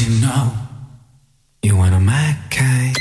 you know you want a Mackay.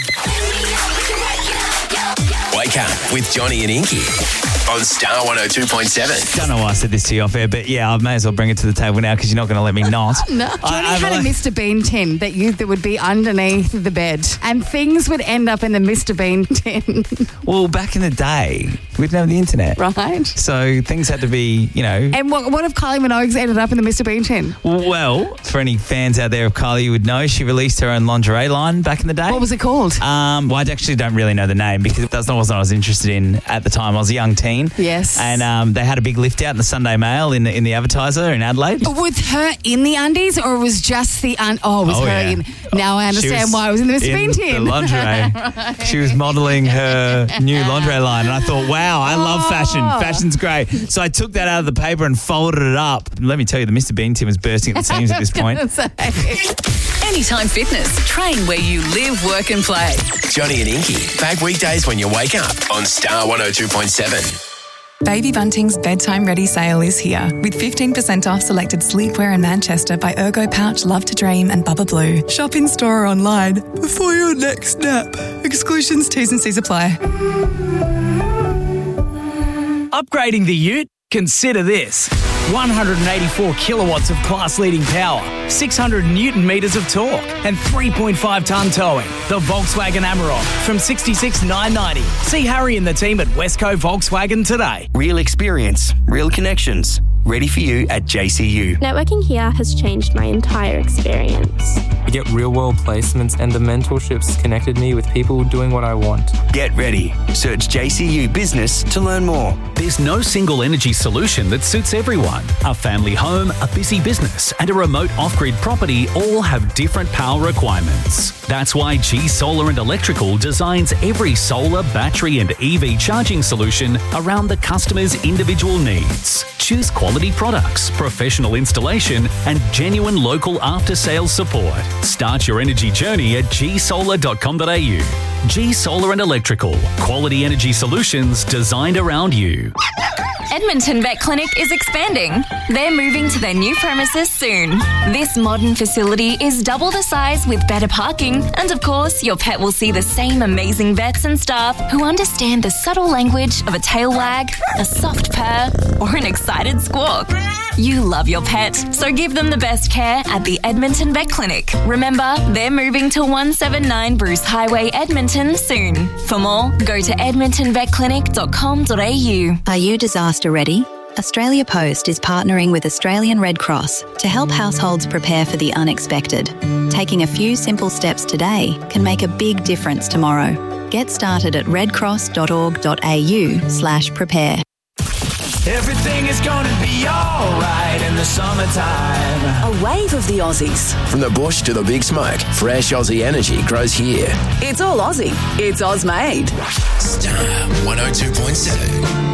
Wake up with Johnny and Inky on Star 102.7. Don't know why I said this to you off air, but yeah, I may as well bring it to the table now because you're not going to let me not. No. Johnny had a Mr. Bean tin that would be underneath the bed and things would end up in the Mr. Bean tin. Well, back in the day, we didn't have the internet. Right. So things had to be, And what if Kylie Minogue's ended up in the Mr. Bean tin? Well, for any fans out there of Kylie, you would know she released her own lingerie line back in the day. What was it called? Well, I actually don't really know the name because that wasn't what I was interested in at the time. I was a young teen. Yes. And they had a big lift out in the Sunday Mail in the Advertiser in Adelaide. With her in the undies or was just the her in... Now I understand why I was in the Mr. Bean tin. The lingerie. Right. She was modelling her new lingerie line and I thought, wow, I love fashion. Fashion's great. So I took that out of the paper and folded it up. Let me tell you, the Mr. Bean tin was bursting at the seams at this point. Anytime Fitness. Train where you live, work and play. Johnny and Inky, back weekdays when you wake up on Star 102.7. Baby Bunting's Bedtime Ready sale is here with 15% off selected sleepwear in Manchester by Ergo Pouch, Love to Dream and Bubba Blue. Shop in store or online before your next nap. Exclusions, T's and C's apply. Upgrading the ute? Consider this. 184 kilowatts of class-leading power, 600 newton metres of torque, and 3.5 tonne towing. The Volkswagen Amarok from $66,990. See Harry and the team at Westco Volkswagen today. Real experience, real connections. Ready for you at JCU. Networking here has changed my entire experience. I get real-world placements and the mentorships connected me with people doing what I want. Get ready. Search JCU Business to learn more. There's no single energy solution that suits everyone. A family home, a busy business, and a remote off-grid property all have different power requirements. That's why G Solar and Electrical designs every solar, battery, and EV charging solution around the customer's individual needs. Choose quality products, professional installation, and genuine local after-sales support. Start your energy journey at gsolar.com.au. G Solar and Electrical. Quality energy solutions designed around you. Edmonton Vet Clinic is expanding. They're moving to their new premises soon. This modern facility is double the size with better parking, and of course, your pet will see the same amazing vets and staff who understand the subtle language of a tail wag, a soft purr, or an excited squawk. You love your pet, so give them the best care at the Edmonton Vet Clinic. Remember, they're moving to 179 Bruce Highway, Edmonton soon. For more, go to edmontonvetclinic.com.au. Are you disaster ready? Australia Post is partnering with Australian Red Cross to help households prepare for the unexpected. Taking a few simple steps today can make a big difference tomorrow. Get started at redcross.org.au/prepare. Everything is gonna be alright in the summertime. A wave of the Aussies. From the bush to the big smoke, fresh Aussie energy grows here. It's all Aussie. It's Oz made. Star 102.7.